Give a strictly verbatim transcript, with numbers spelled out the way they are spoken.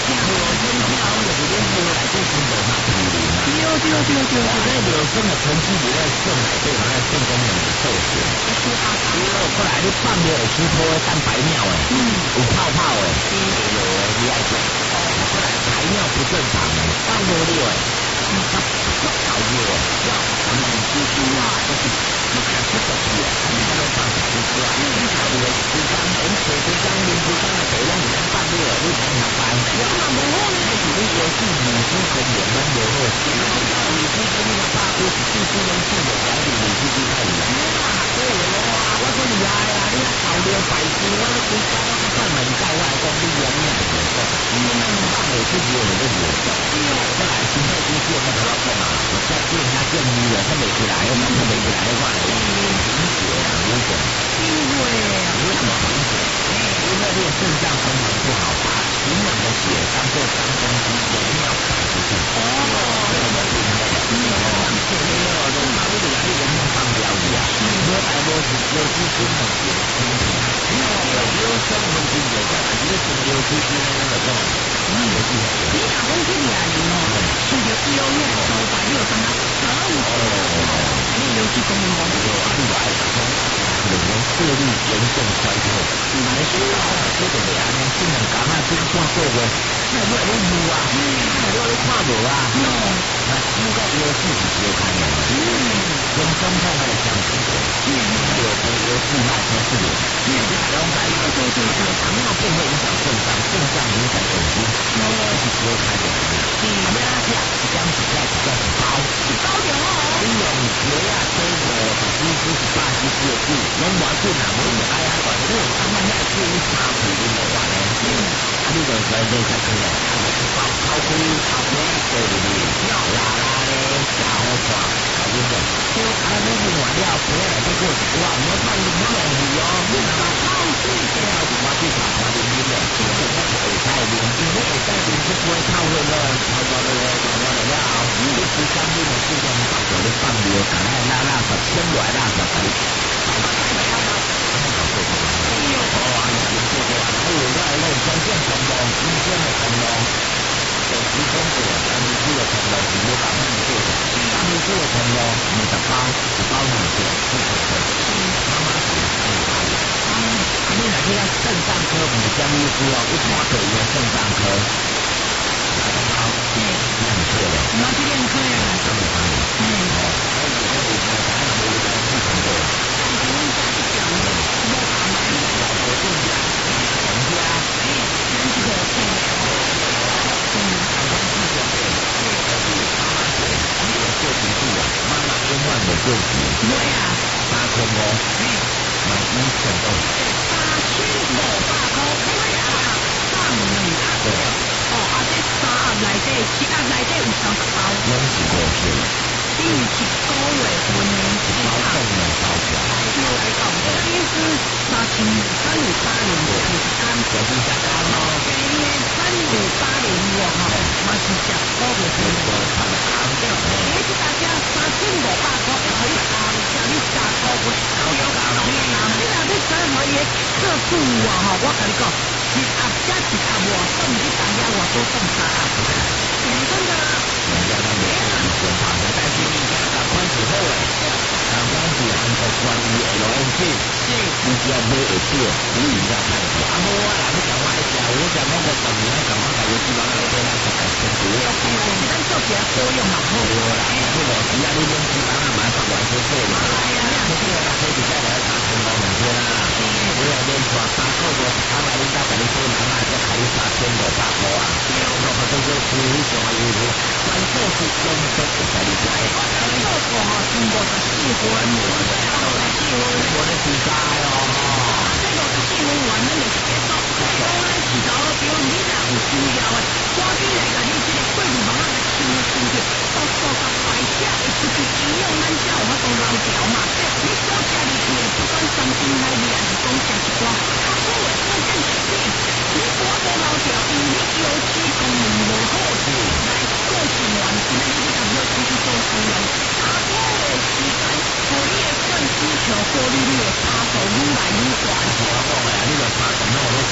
对对对对，在留声的成绩里面剩来对嘛，要成功的受选。因为后来你放了有石头的蛋白尿诶，嗯，有泡泡诶，有诶，你爱讲。后来排尿不正常诶，放不了诶，它不好尿诶，要他们蜘蛛啊，就是就开始走起来，他们在那放蜘蛛啊，因为他以为蜘蛛缸，我们水族缸、林猪缸的水缸里面放尿，你才能排。我嘛无好呢，是你游戏女猪跟野蛮流落。女猪跟那个八姑是蜘蛛跟兔的小女女蜘蛛太厉害。对哇，我说厉害啊！你那头撩白猪，我那龟缸我看门盖我来讲，你养你还是说，你那么大美自己有那个热度。后来新配猪是那个老公啊，我再见他见你了，他没起来，我他没起来的话，我贫血啊，如果因为为什么贫血？因为这个肾脏功能不好，把平稳的血当做脏东西，有尿排出去。哦，这个病呢，血没有，都把这个压力人放掉去啊。我大多是有资金的血清体，有有生活经济在，但是是有资金的那个种，你有记得？你打工去哪里哦？去的医院收白六三八，哦，你有去公民公司？有啊，你来打工。人们视力严重衰退，买书啊，这个的啊，只能干那真看过个，那不然你有啊，那我你看无啊，那书到有四是小看的，跟总统还相似的，有有有四脉都是有，你讲白了就是说糖尿病会影响肾脏，肾脏影响眼睛，是小看的，你不要听，讲实在比较是包，是包的哦，你用血压推我的几乎是巴西血脂。拢偌紧啊，无就爱啊管，你有当慢遐注意查皮你无完嘞，啊你就在在在去嘞，啊就包包规包规做入去，鸟啦啦嘞，假好看，搞掂个，就啊你用完了，回来再过一挂，唔好放你不容易哦，你那好水的，就我去查查啉啉嘞，就那个会使啉，因为会使啉就不会套路了，套路了了，套路了了，你时间你的时间到时候你放尿，干那拉拉十千落来拉十块。还有在那关键程度，新鲜的程度，有时间的，三明治的程度，比如把它们做的，三明治的程度，你的包，一包两件，四十块，妈妈煮，三十块。你哪天要肾脏科五江医师哦，一看就有肾脏科，好，嗯，很错的，哪几点科呀？三十块，嗯，哦，还有这个啥，还有这个四十块。对啊，三千五，买一千多，三千五百块，对啊，三两盒，哦，啊，这三盒内底，七盒内底有三包，拢是五岁，你是九月份的，包送两包起来，就来讲，这意思三千三五八零五十三，就是食干咯，今年三五八零五吼，嘛是食九月份的，对，你是大家三千五百块。可以啊，叫你加高我高高高，你若你知我伊个数啊吼，我甲你讲，一盒加一盒外送，你大家外多送三盒，真的。人家那边是正常的，但是你家赶快之后诶，赶快是韩国关于 L N G， 是，你只要买会到，你比较看起。啊好啊啦，你讲我爱食，我讲那个等于那讲我家有基本上都那个改成多。是咱做起来好用嘛好。对啦，这个只要你用基本上马上完成做嘛。哎呀，这个可以再来三千五两天啦。我要连续三个月，他来你家给你做人啊，再开你三千五百块啊。我好多个是你想的意思，反正是用得就在你家。做过哈，经过十四分，我十四分，我的比赛哦哈。这个十四分完了就是结束。当然是头标，你若有需要的，赶紧来甲你这个贵妇妈妈来抽抽去，到时候甲排泄会出去营养，咱才有法度捞条嘛。你所吃入去的，不管三斤海味还是讲吃一寡。